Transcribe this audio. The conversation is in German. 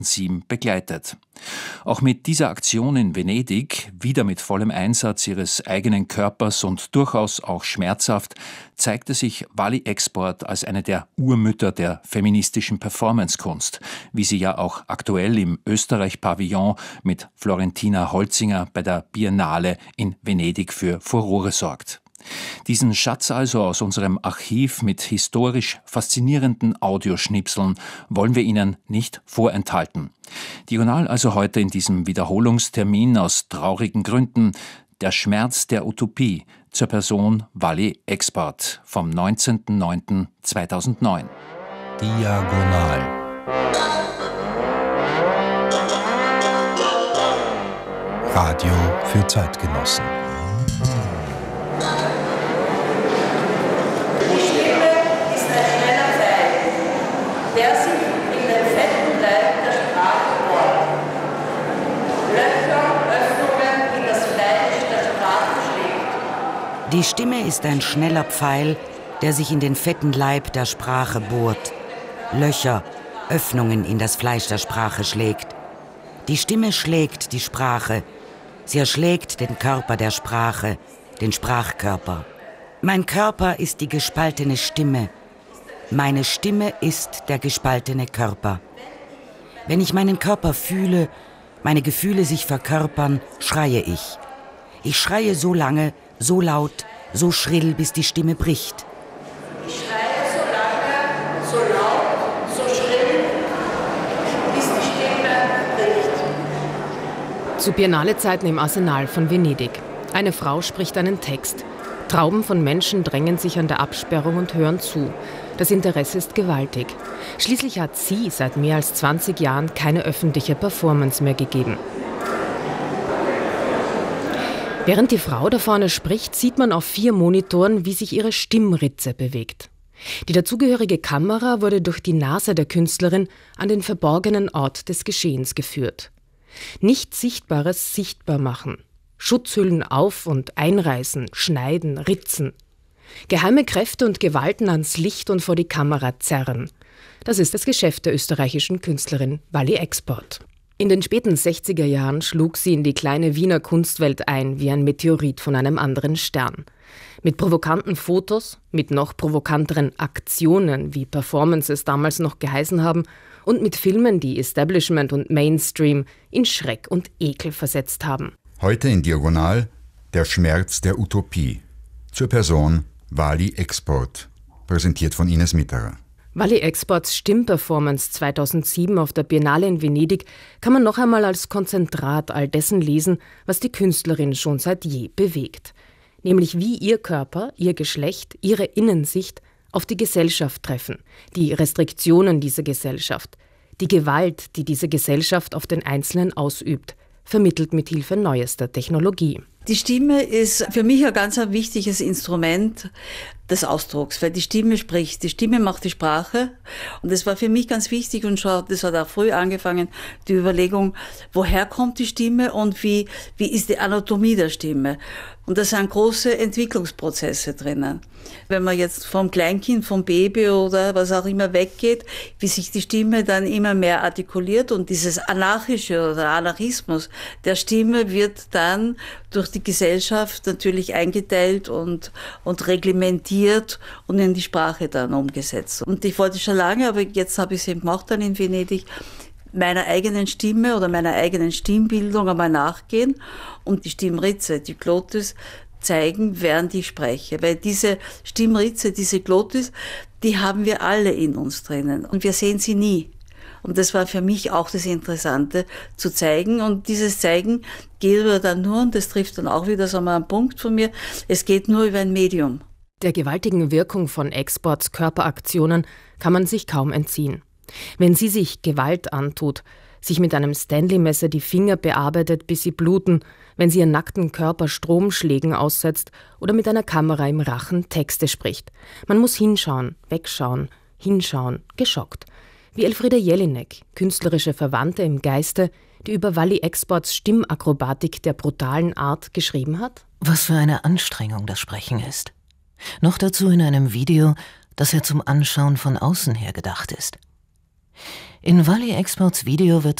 2007 begleitet. Auch mit dieser Aktion in Venedig, wieder mit vollem Einsatz ihres eigenen Körpers und durchaus auch schmerzhaft, zeigte sich Wally Export als eine der Urmütter der feministischen Performancekunst, wie sie ja auch aktuell im Österreich-Pavillon mit Florentina Holzinger bei der Biennale in Venedig für Furore sorgt. Diesen Schatz also aus unserem Archiv mit historisch faszinierenden Audioschnipseln wollen wir Ihnen nicht vorenthalten. Diagonal also heute in diesem Wiederholungstermin aus traurigen Gründen der Schmerz der Utopie zur Person Wally Export vom 19.09.2009. Diagonal. Radio für Zeitgenossen. Der sich in den fetten Leib der Sprache bohrt. Löcher, Öffnungen in das Fleisch der Sprache schlägt. Die Stimme ist ein schneller Pfeil, der sich in den fetten Leib der Sprache bohrt. Löcher, Öffnungen in das Fleisch der Sprache schlägt. Die Stimme schlägt die Sprache. Sie erschlägt den Körper der Sprache, den Sprachkörper. Mein Körper ist die gespaltene Stimme. Meine Stimme ist der gespaltene Körper. Wenn ich meinen Körper fühle, meine Gefühle sich verkörpern, schreie ich. Ich schreie so lange, so laut, so schrill, bis die Stimme bricht. Ich schreie so lange, so laut, so schrill, bis die Stimme bricht. Zu Biennale-Zeiten im Arsenal von Venedig. Eine Frau spricht einen Text. Trauben von Menschen drängen sich an der Absperrung und hören zu. Das Interesse ist gewaltig. Schließlich hat sie seit mehr als 20 Jahren keine öffentliche Performance mehr gegeben. Während die Frau da vorne spricht, sieht man auf 4 Monitoren, wie sich ihre Stimmritze bewegt. Die dazugehörige Kamera wurde durch die Nase der Künstlerin an den verborgenen Ort des Geschehens geführt. Nicht Sichtbares sichtbar machen. Schutzhüllen auf- und einreißen, schneiden, ritzen. Geheime Kräfte und Gewalten ans Licht und vor die Kamera zerren. Das ist das Geschäft der österreichischen Künstlerin Wally Export. In den späten 60er Jahren schlug sie in die kleine Wiener Kunstwelt ein wie ein Meteorit von einem anderen Stern. Mit provokanten Fotos, mit noch provokanteren Aktionen, wie Performances damals noch geheißen haben, und mit Filmen, die Establishment und Mainstream in Schreck und Ekel versetzt haben. Heute in Diagonal der Schmerz der Utopie. Zur Person Wally Export, präsentiert von Ines Mitterer. Wally Exports Stimmperformance 2007 auf der Biennale in Venedig kann man noch einmal als Konzentrat all dessen lesen, was die Künstlerin schon seit je bewegt. Nämlich wie ihr Körper, ihr Geschlecht, ihre Innensicht auf die Gesellschaft treffen, die Restriktionen dieser Gesellschaft, die Gewalt, die diese Gesellschaft auf den Einzelnen ausübt, vermittelt mit Hilfe neuester Technologie. Die Stimme ist für mich ein ganz wichtiges Instrument des Ausdrucks, weil die Stimme spricht. Die Stimme macht die Sprache. Und das war für mich ganz wichtig und schon, das hat auch früh angefangen, die Überlegung, woher kommt die Stimme und wie ist die Anatomie der Stimme? Und da sind große Entwicklungsprozesse drinnen. Wenn man jetzt vom Kleinkind, vom Baby oder was auch immer weggeht, wie sich die Stimme dann immer mehr artikuliert und dieses Anarchische oder Anarchismus der Stimme wird dann durch die Gesellschaft natürlich eingeteilt und reglementiert und in die Sprache dann umgesetzt. Und ich wollte schon lange, aber jetzt habe ich es eben gemacht dann in Venedig, meiner eigenen Stimme oder meiner eigenen Stimmbildung einmal nachgehen und die Stimmritze, die Glottis, zeigen, während ich spreche. Weil diese Stimmritze, diese Glottis, die haben wir alle in uns drinnen und wir sehen sie nie. Und das war für mich auch das Interessante, zu zeigen. Und dieses Zeigen geht aber dann nur, und das trifft dann auch wieder so mal einen Punkt von mir, es geht nur über ein Medium. Der gewaltigen Wirkung von Exports Körperaktionen kann man sich kaum entziehen. Wenn sie sich Gewalt antut, sich mit einem Stanley-Messer die Finger bearbeitet, bis sie bluten, wenn sie ihren nackten Körper Stromschlägen aussetzt oder mit einer Kamera im Rachen Texte spricht. Man muss hinschauen, wegschauen, hinschauen, geschockt. Wie Elfriede Jelinek, künstlerische Verwandte im Geiste, die über Wally Exports Stimmakrobatik der brutalen Art geschrieben hat? Was für eine Anstrengung das Sprechen ist. Noch dazu in einem Video, das ja zum Anschauen von außen her gedacht ist. In Wally Exports Video wird